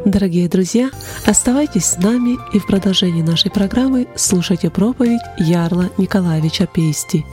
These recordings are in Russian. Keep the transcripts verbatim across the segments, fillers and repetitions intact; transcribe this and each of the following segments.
Дорогие друзья, оставайтесь с нами и в продолжении нашей программы слушайте проповедь Ярла Николаевича Пейсти.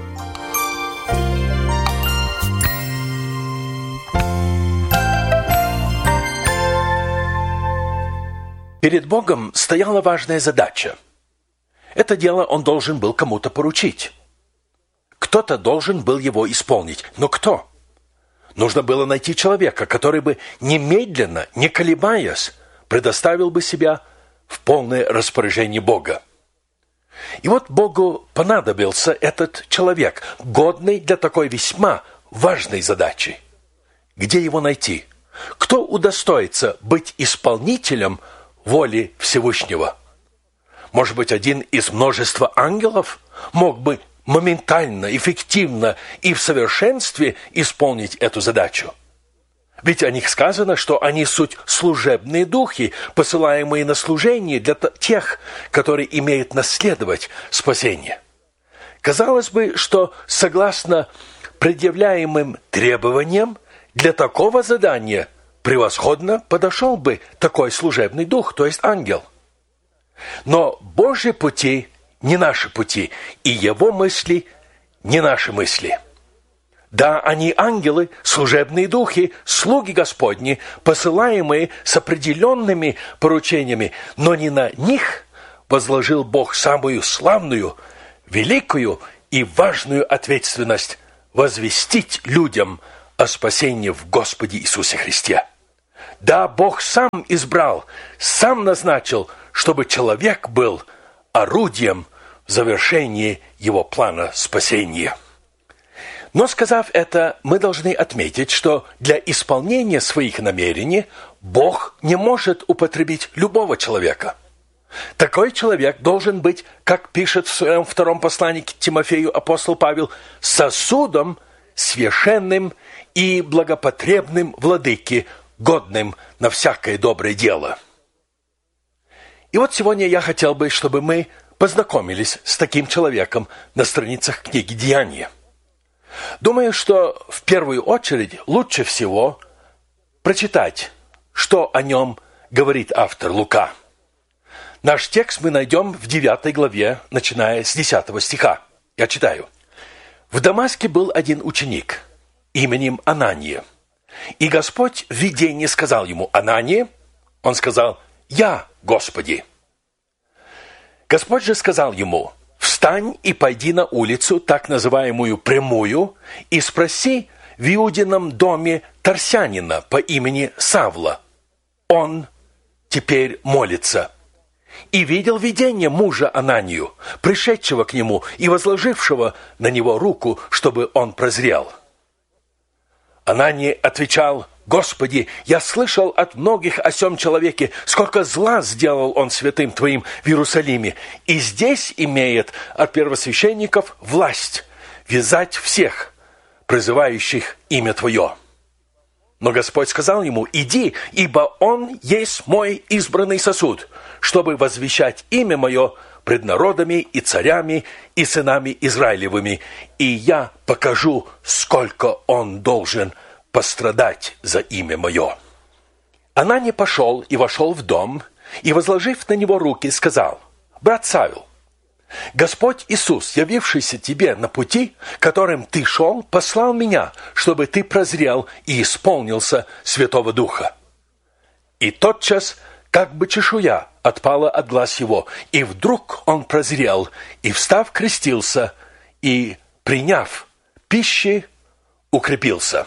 Перед Богом стояла важная задача. Это дело он должен был кому-то поручить. Кто-то должен был его исполнить. Но кто? Нужно было найти человека, который бы немедленно, не колебаясь, предоставил бы себя в полное распоряжение Бога. И вот Богу понадобился этот человек, годный для такой весьма важной задачи. Где его найти? Кто удостоится быть исполнителем воли Всевышнего? Может быть, один из множества ангелов мог бы моментально, эффективно и в совершенстве исполнить эту задачу? Ведь о них сказано, что они суть служебные духи, посылаемые на служение для тех, которые имеют наследовать спасение. Казалось бы, что согласно предъявляемым требованиям, для такого задания превосходно подошел бы такой служебный дух, то есть ангел. Но Божьи пути не наши пути, и Его мысли не наши мысли. Да, они ангелы, служебные духи, слуги Господни, посылаемые с определенными поручениями, но не на них возложил Бог самую славную, великую и важную ответственность возвестить людям о спасении в Господе Иисусе Христе. Да, Бог сам избрал, сам назначил, чтобы человек был орудием в завершении его плана спасения. Но, сказав это, мы должны отметить, что для исполнения своих намерений Бог не может употребить любого человека. Такой человек должен быть, как пишет в своем втором послании к Тимофею апостол Павел, сосудом священным и благопотребным владыке, годным на всякое доброе дело. И вот сегодня я хотел бы, чтобы мы познакомились с таким человеком на страницах книги «Деяния». Думаю, что в первую очередь лучше всего прочитать, что о нем говорит автор Лука. Наш текст мы найдем в девятой главе, начиная с десятого стиха. Я читаю. «В Дамаске был один ученик именем Анания. И Господь в видении сказал ему: Анания. Он сказал: Я, Господи. Господь же сказал ему: встань и пойди на улицу, так называемую Прямую, и спроси в Иудином доме Тарсянина по имени Савла. Он теперь молится. И видел видение мужа Ананию, пришедшего к нему и возложившего на него руку, чтобы он прозрел. Анания отвечал: Господи, я слышал от многих о сем человеке, сколько зла сделал он святым Твоим в Иерусалиме, и здесь имеет от первосвященников власть вязать всех, призывающих имя Твое. Но Господь сказал ему: иди, ибо он есть мой избранный сосуд, чтобы возвещать имя мое пред народами и царями и сынами Израилевыми, и я покажу, сколько он должен пострадать за имя мое. Анания пошел и вошел в дом, и, возложив на него руки, сказал: брат Савел, Господь Иисус, явившийся тебе на пути, которым ты шел, послал меня, чтобы ты прозрел и исполнился Святого Духа. И тотчас, как бы чешуя отпала от глаз его, и вдруг он прозрел, и, встав, крестился, и, приняв пищи, укрепился.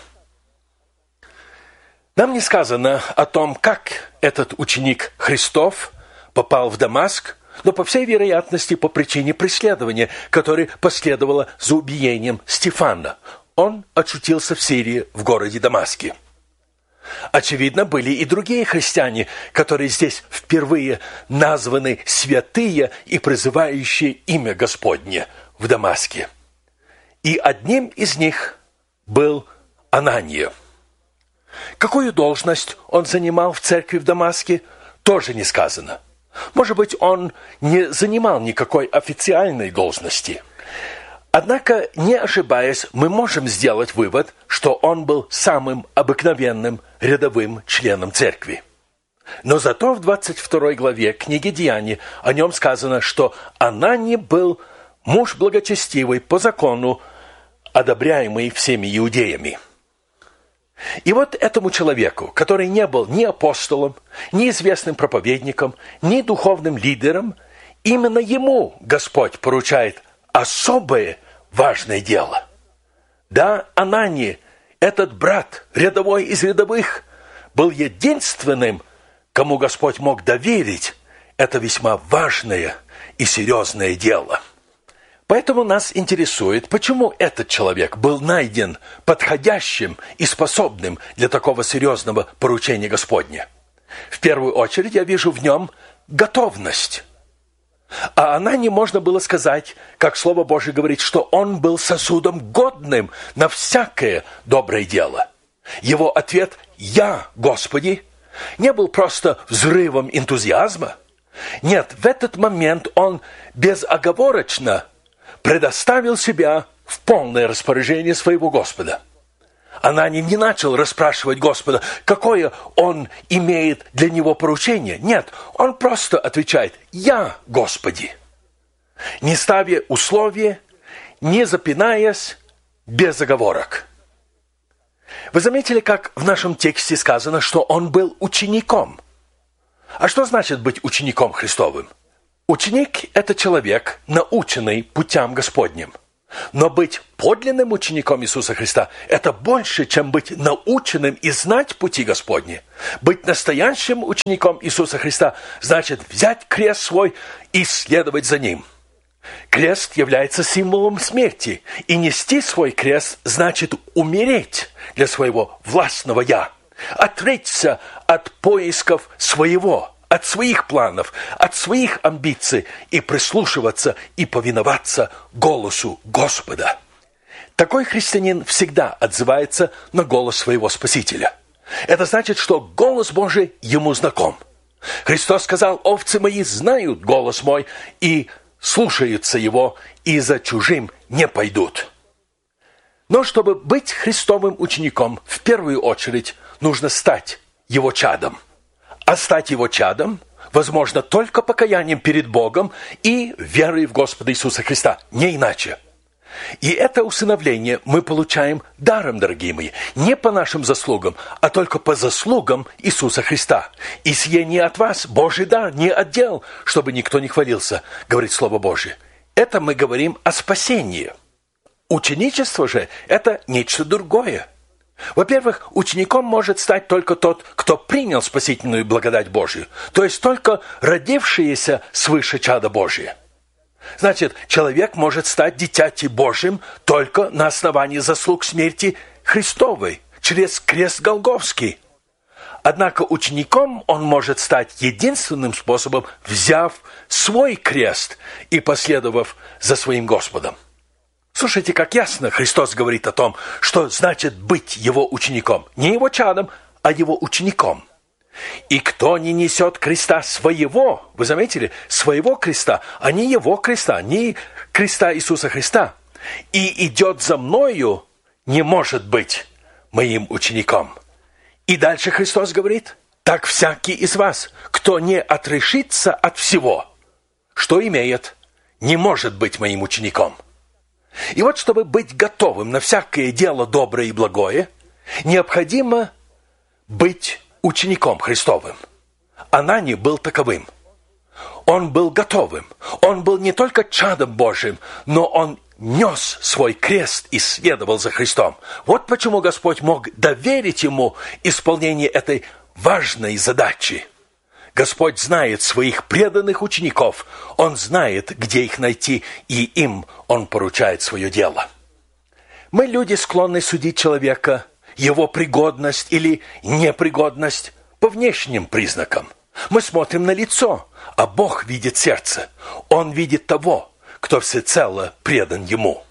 Нам не сказано о том, как этот ученик Христов попал в Дамаск, но, по всей вероятности, по причине преследования, которое последовало за убиением Стефана. Он очутился в Сирии, в городе Дамаске. Очевидно, были и другие христиане, которые здесь впервые названы святые и призывающие имя Господне в Дамаске. И одним из них был Анания. Какую должность он занимал в церкви в Дамаске, тоже не сказано. Может быть, он не занимал никакой официальной должности. Однако, не ошибаясь, мы можем сделать вывод, что он был самым обыкновенным рядовым членом церкви. Но зато в двадцать второй главе книги Деяний о нем сказано, что Анания был муж благочестивый по закону, одобряемый всеми иудеями. И вот этому человеку, который не был ни апостолом, ни известным проповедником, ни духовным лидером, именно ему Господь поручает особое важное дело. Да, Анания, этот брат, рядовой из рядовых, был единственным, кому Господь мог доверить это весьма важное и серьезное дело. Поэтому нас интересует, почему этот человек был найден подходящим и способным для такого серьезного поручения Господня. В первую очередь я вижу в нем готовность. А Анании можно было сказать, как Слово Божие говорит, что он был сосудом годным на всякое доброе дело. Его ответ «Я, Господи» не был просто взрывом энтузиазма. Нет, в этот момент он безоговорочно предоставил себя в полное распоряжение своего Господа. Анания не начал расспрашивать Господа, какое он имеет для него поручение. Нет, он просто отвечает «Я, Господи», не ставя условия, не запинаясь, без оговорок. Вы заметили, как в нашем тексте сказано, что он был учеником? А что значит быть учеником Христовым? Ученик – это человек, наученный путям Господним. Но быть подлинным учеником Иисуса Христа – это больше, чем быть наученным и знать пути Господни. Быть настоящим учеником Иисуса Христа значит взять крест свой и следовать за Ним. Крест является символом смерти, и нести свой крест значит умереть для своего властного «я», отречься от поисков своего, от своих планов, от своих амбиций и прислушиваться и повиноваться голосу Господа. Такой христианин всегда отзывается на голос своего Спасителя. Это значит, что голос Божий ему знаком. Христос сказал: «Овцы мои знают голос мой и слушаются его, и за чужим не пойдут». Но чтобы быть Христовым учеником, в первую очередь нужно стать его чадом. А стать его чадом возможно только покаянием перед Богом и верой в Господа Иисуса Христа, не иначе. И это усыновление мы получаем даром, дорогие мои, не по нашим заслугам, а только по заслугам Иисуса Христа. И сие не от вас, Божий дар, не от дел, чтобы никто не хвалился, говорит Слово Божие. Это мы говорим о спасении. Ученичество же – это нечто другое. Во-первых, учеником может стать только тот, кто принял спасительную благодать Божию, то есть только родившиеся свыше чада Божие. Значит, человек может стать дитяти Божьим только на основании заслуг смерти Христовой, через крест Голгофский. Однако учеником он может стать единственным способом, взяв свой крест и последовав за своим Господом. Слушайте, как ясно Христос говорит о том, что значит быть его учеником. Не его чадом, а его учеником. «И кто не несет креста своего», вы заметили, своего креста, а не его креста, не креста Иисуса Христа, «и идет за мною, не может быть моим учеником». И дальше Христос говорит: «Так всякий из вас, кто не отрешится от всего, что имеет, не может быть моим учеником». И вот, чтобы быть готовым на всякое дело доброе и благое, необходимо быть учеником Христовым. Анания был таковым. Он был готовым. Он был не только чадом Божьим, но он нес свой крест и следовал за Христом. Вот почему Господь мог доверить ему исполнение этой важной задачи. Господь знает своих преданных учеников, Он знает, где их найти, и им Он поручает свое дело. Мы, люди, склонны судить человека, его пригодность или непригодность по внешним признакам. Мы смотрим на лицо, а Бог видит сердце. Он видит того, кто всецело предан Ему.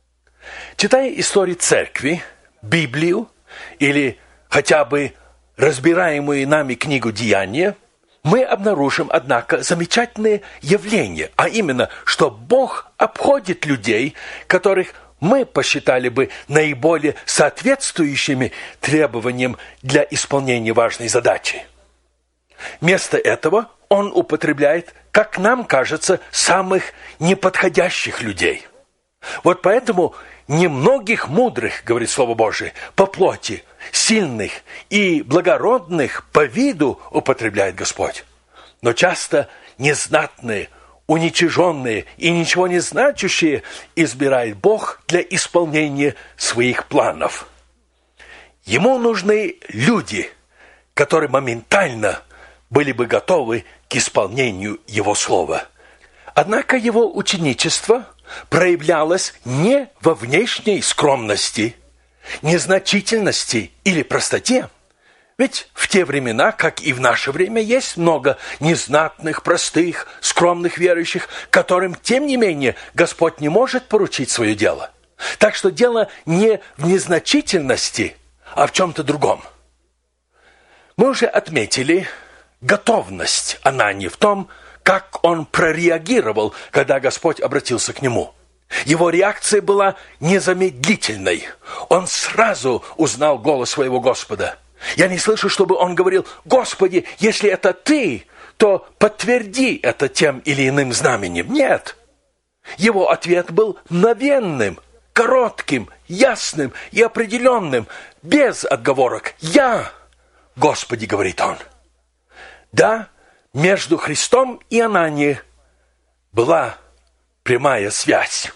Читая истории церкви, Библию или хотя бы разбираемую нами книгу «Деяния», мы обнаружим, однако, замечательное явление, а именно, что Бог обходит людей, которых мы посчитали бы наиболее соответствующими требованиям для исполнения важной задачи. Вместо этого он употребляет, как нам кажется, самых неподходящих людей. Вот поэтому немногих мудрых, говорит Слово Божие, по плоти, сильных и благородных по виду употребляет Господь. Но часто незнатные, уничиженные и ничего не значащие избирает Бог для исполнения своих планов. Ему нужны люди, которые моментально были бы готовы к исполнению Его Слова. Однако Его ученичество проявлялось не во внешней скромности, незначительности или простоте. Ведь в те времена, как и в наше время, есть много незнатных, простых, скромных верующих, которым, тем не менее, Господь не может поручить свое дело. Так что дело не в незначительности, а в чем-то другом. Мы уже отметили готовность Анании в том, как он прореагировал, когда Господь обратился к нему. Его реакция была незамедлительной. Он сразу узнал голос своего Господа. Я не слышу, чтобы он говорил: «Господи, если это Ты, то подтверди это тем или иным знаменем». Нет. Его ответ был мгновенным, коротким, ясным и определенным, без отговорок. «Я, Господи», — говорит он. Да, между Христом и Ананией была прямая связь.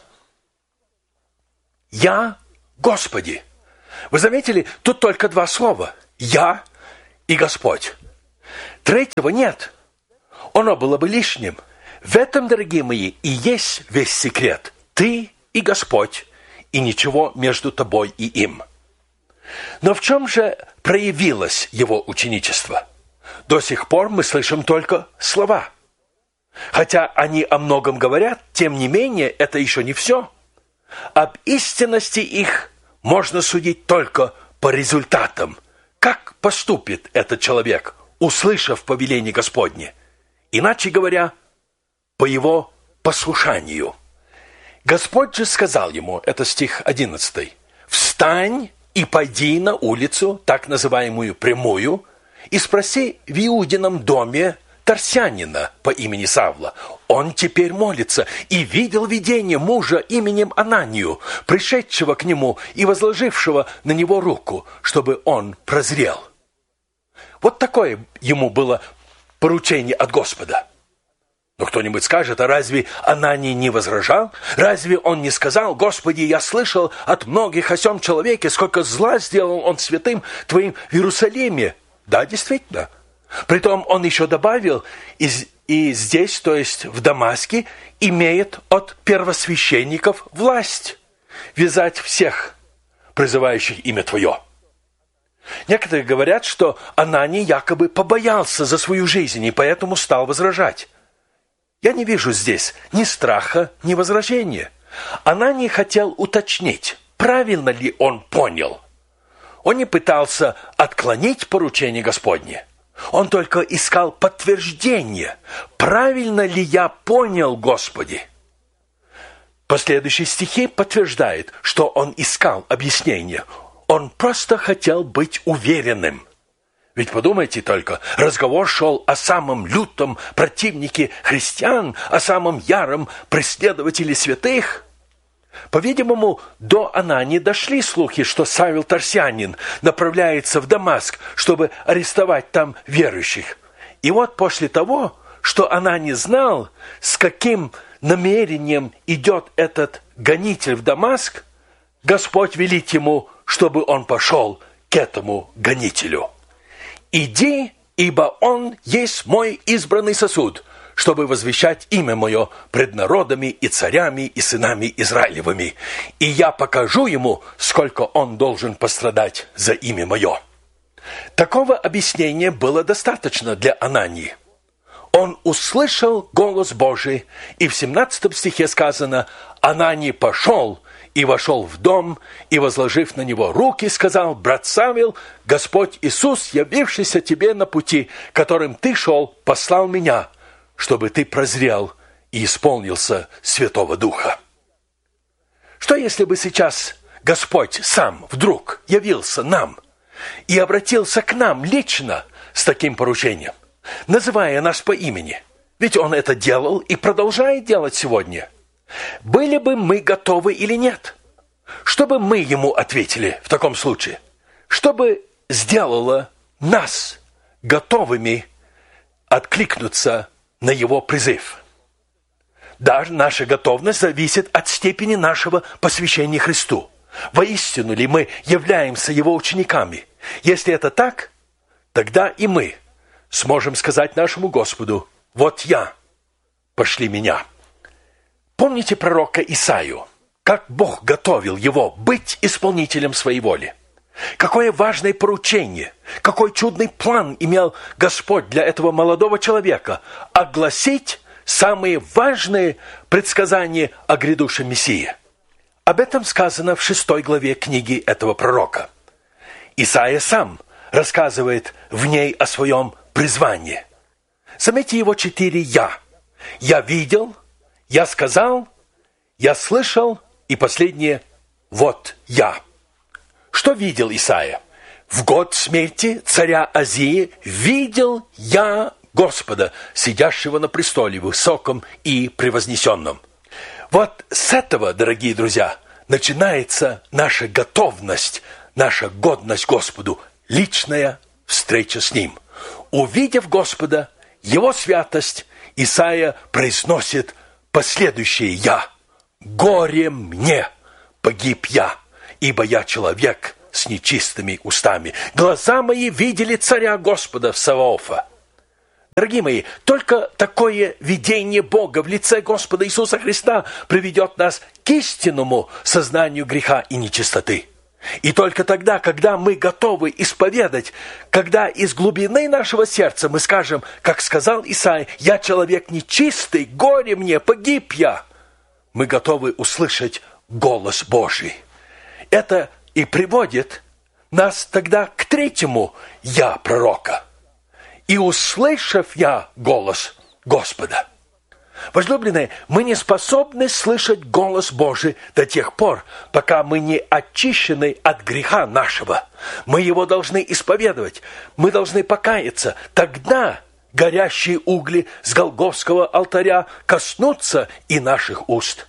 «Я, Господи». Вы заметили, тут только два слова: «Я» и «Господь». Третьего нет. Оно было бы лишним. В этом, дорогие мои, и есть весь секрет. Ты и Господь, и ничего между тобой и им. Но в чем же проявилось его ученичество? До сих пор мы слышим только слова. Хотя они о многом говорят, тем не менее, это еще не все. Об истинности их можно судить только по результатам. Как поступит этот человек, услышав повеление Господне? Иначе говоря, по его послушанию. Господь же сказал ему, это стих одиннадцатый, «Встань и пойди на улицу, так называемую прямую, и спроси в Иудином доме Тарсянина по имени Савла. Он теперь молится и видел видение мужа именем Ананию, пришедшего к нему и возложившего на него руку, чтобы он прозрел». Вот такое ему было поручение от Господа. Но кто-нибудь скажет: а разве Ананий не возражал? Разве он не сказал: «Господи, я слышал от многих о сем человеке, сколько зла сделал он святым Твоим в Иерусалиме»? Да, действительно. Притом он еще добавил: и, и здесь, то есть в Дамаске, имеет от первосвященников власть вязать всех, призывающих имя Твое. Некоторые говорят, что Ананий якобы побоялся за свою жизнь и поэтому стал возражать. Я не вижу здесь ни страха, ни возражения. Ананий хотел уточнить, правильно ли он понял. Он не пытался отклонить поручение Господне. Он только искал подтверждение, правильно ли я понял, Господи. Последующие стихи подтверждают, что он искал объяснение. Он просто хотел быть уверенным. Ведь подумайте только, разговор шел о самом лютом противнике христиан, о самом яром преследователе святых. По-видимому, до Анании дошли слухи, что Савел Тарсянин направляется в Дамаск, чтобы арестовать там верующих. И вот после того, что Ананий знал, с каким намерением идет этот гонитель в Дамаск, Господь велит ему, чтобы он пошел к этому гонителю. «Иди, ибо он есть мой избранный сосуд, чтобы возвещать имя мое пред народами и царями и сынами Израилевыми, и я покажу ему, сколько он должен пострадать за имя мое». Такого объяснения было достаточно для Анании. Он услышал голос Божий, и в семнадцатом стихе сказано: «Ананий пошел и вошел в дом, и, возложив на него руки, сказал: брат Савел, Господь Иисус, явившийся тебе на пути, которым ты шел, послал меня, чтобы ты прозрел и исполнился Святого Духа». Что если бы сейчас Господь сам вдруг явился нам и обратился к нам лично с таким поручением? называя нас по имени, ведь Он это делал и продолжает делать сегодня, были бы мы готовы или нет? Что бы мы Ему ответили в таком случае? Что бы сделало нас готовыми откликнуться на Его призыв? Да, наша готовность зависит от степени нашего посвящения Христу. Воистину ли мы являемся Его учениками? Если это так, тогда и мы сможем сказать нашему Господу: «Вот я, пошли меня». Помните пророка Исаию? Как Бог готовил его быть исполнителем своей воли? Какое важное поручение, какой чудный план имел Господь для этого молодого человека – огласить самые важные предсказания о грядущем Мессии. Об этом сказано в шестой главе книги этого пророка. Исаия сам рассказывает в ней о своем призвании. Заметьте его четыре «я». «Я видел», «я сказал», «я слышал» и последнее «вот я». Что видел Исаия? В год смерти царя Азии видел я Господа, сидящего на престоле высоком и превознесенном. Вот с этого, дорогие друзья, начинается наша готовность, наша годность Господу, личная встреча с Ним. Увидев Господа, Его святость, Исаия произносит последующее «я». «Горе мне, погиб я, ибо я человек с нечистыми устами. Глаза мои видели царя Господа Саваофа». Дорогие мои, только такое видение Бога в лице Господа Иисуса Христа приведет нас к истинному сознанию греха и нечистоты. И только тогда, когда мы готовы исповедать, когда из глубины нашего сердца мы скажем, как сказал Исаия: «Я человек нечистый, горе мне, погиб я», мы готовы услышать голос Божий. Это и приводит нас тогда к третьему «я» пророка. «И услышав я голос Господа». Возлюбленные, мы не способны слышать голос Божий до тех пор, пока мы не очищены от греха нашего. Мы его должны исповедовать, мы должны покаяться. Тогда горящие угли с Голгофского алтаря коснутся и наших уст.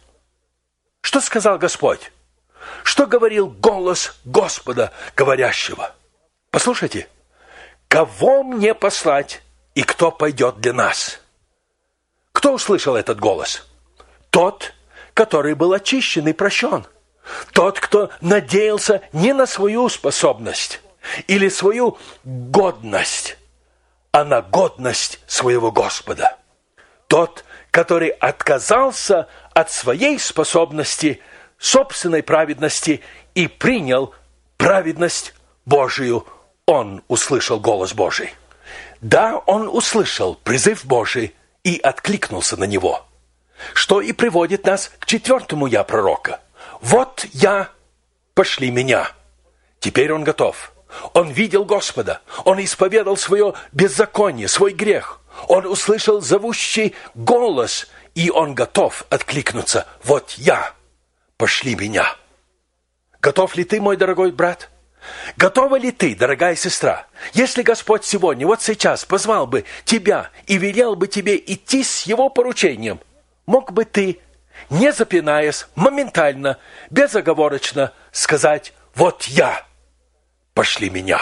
Что сказал Господь? Что говорил голос Господа, говорящего? Послушайте. «Кого мне послать, и кто пойдет для нас?» Кто услышал этот голос? Тот, который был очищен и прощен. Тот, кто надеялся не на свою способность или свою годность, а на годность своего Господа. Тот, который отказался от своей способности, собственной праведности и принял праведность Божию. Он услышал голос Божий. Да, он услышал призыв Божий и откликнулся на него. Что и приводит нас к четвертому «я» пророка. «Вот я, пошли меня». Теперь он готов. Он видел Господа. Он исповедал свое беззаконие, свой грех. Он услышал зовущий голос, и он готов откликнуться. «Вот я, пошли меня». Готов ли ты, мой дорогой брат? Готова ли ты, дорогая сестра, если Господь сегодня, вот сейчас, позвал бы тебя и велел бы тебе идти с Его поручением, мог бы ты, не запинаясь, моментально, безоговорочно сказать: «Вот я, пошли меня».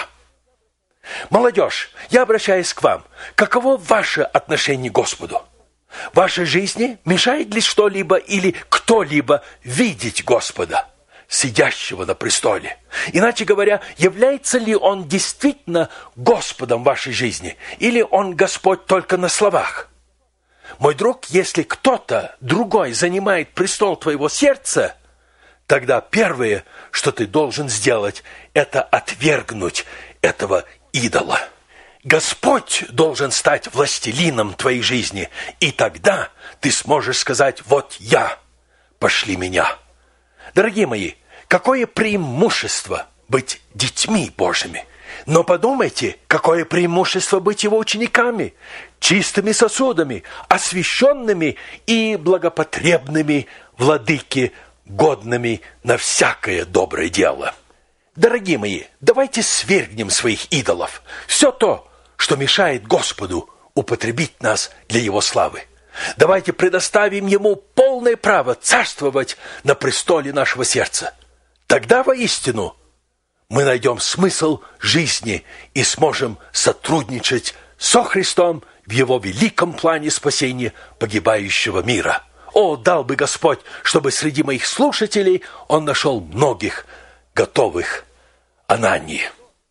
Молодежь, я обращаюсь к вам. Каково ваше отношение к Господу? В вашей жизни мешает ли что-либо или кто-либо видеть Господа, сидящего на престоле? Иначе говоря, является ли Он действительно Господом вашей жизни, или Он Господь только на словах? Мой друг, если кто-то другой занимает престол твоего сердца, тогда первое, что ты должен сделать, это отвергнуть этого идола. Господь должен стать властелином твоей жизни, и тогда ты сможешь сказать: «Вот я, пошли меня». Дорогие мои, какое преимущество быть детьми Божьими. Но подумайте, какое преимущество быть Его учениками, чистыми сосудами, освященными и благопотребными владыке, годными на всякое доброе дело. Дорогие мои, давайте свергнем своих идолов. Все то, что мешает Господу употребить нас для Его славы. Давайте предоставим Ему полное право царствовать на престоле нашего сердца. Тогда воистину мы найдем смысл жизни и сможем сотрудничать со Христом в Его великом плане спасения погибающего мира. О, дал бы Господь, чтобы среди моих слушателей Он нашел многих готовых Анании.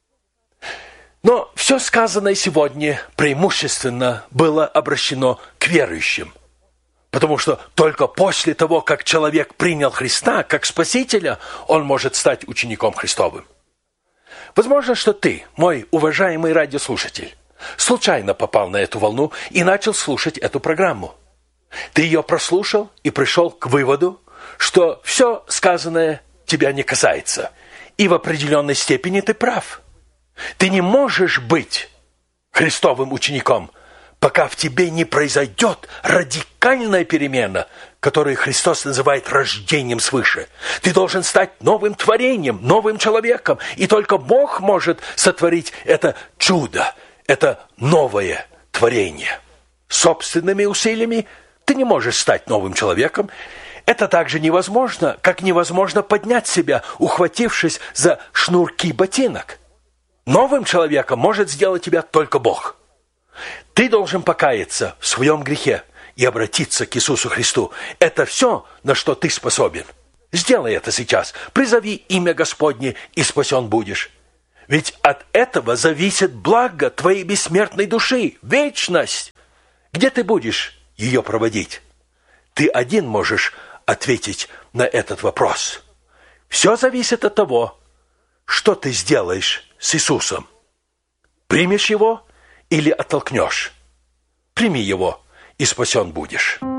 Но все сказанное сегодня преимущественно было обращено к верующим, потому что только после того, как человек принял Христа как Спасителя, он может стать учеником Христовым. Возможно, что ты, мой уважаемый радиослушатель, случайно попал на эту волну и начал слушать эту программу. Ты ее прослушал и пришел к выводу, что все сказанное тебя не касается. И в определенной степени ты прав. Ты не можешь быть Христовым учеником, пока в тебе не произойдет радикальная перемена, которую Христос называет рождением свыше. Ты должен стать новым творением, новым человеком, и только Бог может сотворить это чудо, это новое творение. Собственными усилиями ты не можешь стать новым человеком. Это также невозможно, как невозможно поднять себя, ухватившись за шнурки ботинок. Новым человеком может сделать тебя только Бог. Ты должен покаяться в своем грехе и обратиться к Иисусу Христу. Это все, на что ты способен. Сделай это сейчас. Призови имя Господне, и спасен будешь. Ведь от этого зависит благо твоей бессмертной души, вечность. Где ты будешь ее проводить? Ты один можешь ответить на этот вопрос. Все зависит от того, что ты сделаешь с Иисусом. Примешь Его или оттолкнешь? Прими Его, и спасен будешь.